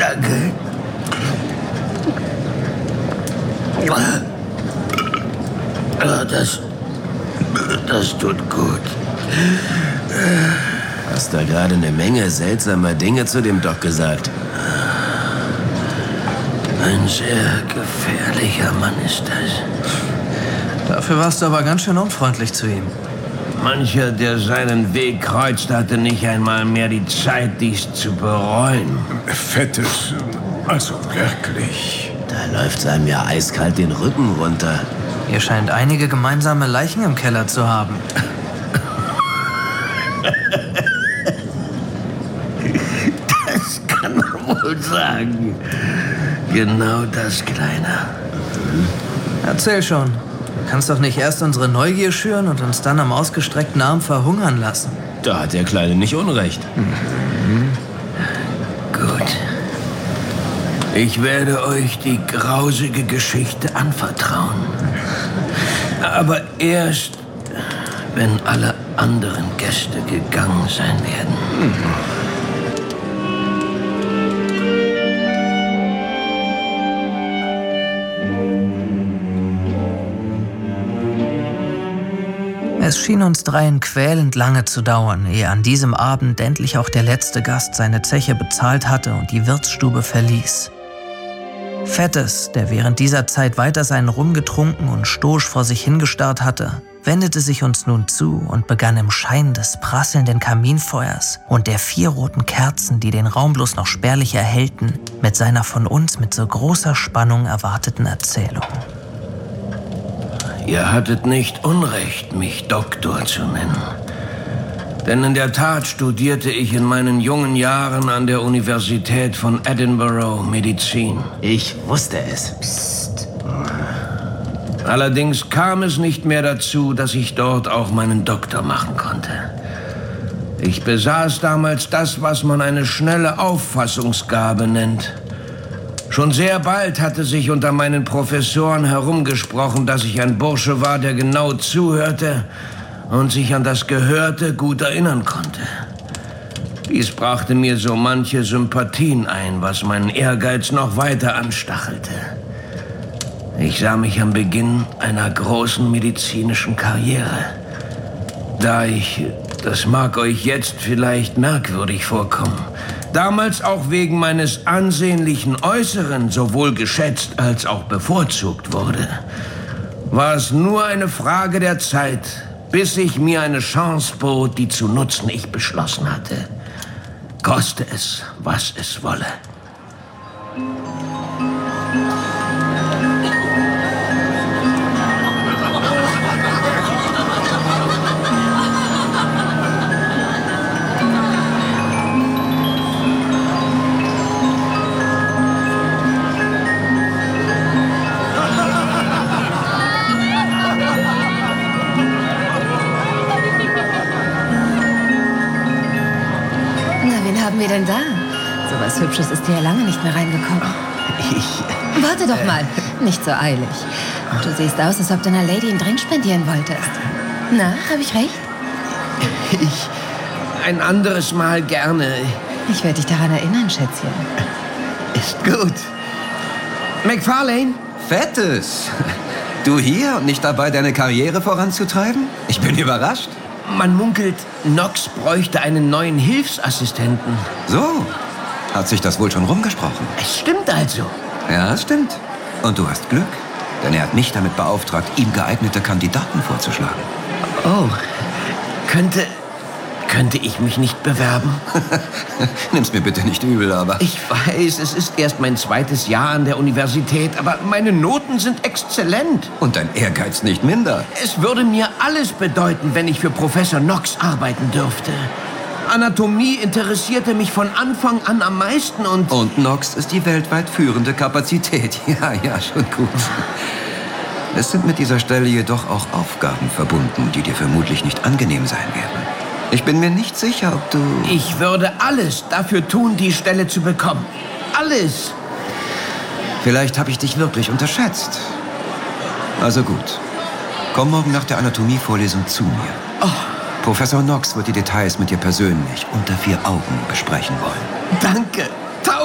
Danke. Das tut gut. Hast da gerade eine Menge seltsamer Dinge zu dem Doc gesagt. Ein sehr gefährlicher Mann ist das. Dafür warst du aber ganz schön unfreundlich zu ihm. Mancher, der seinen Weg kreuzt, hatte nicht einmal mehr die Zeit, dies zu bereuen. Fettes, also wirklich. Da läuft's einem ja eiskalt den Rücken runter. Ihr scheint einige gemeinsame Leichen im Keller zu haben. Das kann man wohl sagen. Genau das, Kleiner. Erzähl schon. Du kannst doch nicht erst unsere Neugier schüren und uns dann am ausgestreckten Arm verhungern lassen. Da hat der Kleine nicht unrecht. Gut. Ich werde euch die grausige Geschichte anvertrauen. Aber erst, wenn alle anderen Gäste gegangen sein werden. Es schien uns dreien quälend lange zu dauern, ehe an diesem Abend endlich auch der letzte Gast seine Zeche bezahlt hatte und die Wirtsstube verließ. Fettes, der während dieser Zeit weiter seinen Rum getrunken und stoisch vor sich hingestarrt hatte, wendete sich uns nun zu und begann im Schein des prasselnden Kaminfeuers und der 4 roten Kerzen, die den Raum bloß noch spärlich erhellten, mit seiner von uns mit so großer Spannung erwarteten Erzählung. Ihr hattet nicht Unrecht, mich Doktor zu nennen. Denn in der Tat studierte ich in meinen jungen Jahren an der Universität von Edinburgh Medizin. Ich wusste es. Psst. Allerdings kam es nicht mehr dazu, dass ich dort auch meinen Doktor machen konnte. Ich besaß damals das, was man eine schnelle Auffassungsgabe nennt. Schon sehr bald hatte sich unter meinen Professoren herumgesprochen, dass ich ein Bursche war, der genau zuhörte und sich an das Gehörte gut erinnern konnte. Dies brachte mir so manche Sympathien ein, was meinen Ehrgeiz noch weiter anstachelte. Ich sah mich am Beginn einer großen medizinischen Karriere. Da ich, das mag euch jetzt vielleicht merkwürdig vorkommen, damals auch wegen meines ansehnlichen Äußeren sowohl geschätzt als auch bevorzugt wurde, war es nur eine Frage der Zeit, bis sich mir eine Chance bot, die zu nutzen ich beschlossen hatte. Koste es, was es wolle. Haben wir denn da? So was Hübsches ist dir ja lange nicht mehr reingekommen. Warte doch mal, nicht so eilig. Du siehst aus, als ob du einer Lady einen Drink spendieren wolltest. Na, habe ich recht? Ein anderes Mal gerne. Ich werde dich daran erinnern, Schätzchen. Ist gut. McFarlane? Fettes! Du hier und nicht dabei, deine Karriere voranzutreiben? Ich bin überrascht. Man munkelt, Knox bräuchte einen neuen Hilfsassistenten. So, hat sich das wohl schon rumgesprochen? Es stimmt also. Ja, es stimmt. Und du hast Glück, denn er hat mich damit beauftragt, ihm geeignete Kandidaten vorzuschlagen. Oh, könnte ich mich nicht bewerben? Nimm's mir bitte nicht übel, aber... Ich weiß, es ist erst mein 2. Jahr an der Universität, aber meine Noten sind exzellent. Und dein Ehrgeiz nicht minder. Es würde mir alles bedeuten, wenn ich für Professor Knox arbeiten dürfte. Anatomie interessierte mich von Anfang an am meisten und... Und Knox ist die weltweit führende Kapazität. Ja, schon gut. Es sind mit dieser Stelle jedoch auch Aufgaben verbunden, die dir vermutlich nicht angenehm sein werden. Ich bin mir nicht sicher, ob du... Ich würde alles dafür tun, die Stelle zu bekommen. Alles. Vielleicht habe ich dich wirklich unterschätzt. Also gut. Komm morgen nach der Anatomievorlesung zu mir. Oh. Professor Knox wird die Details mit dir persönlich unter 4 Augen besprechen wollen. Danke.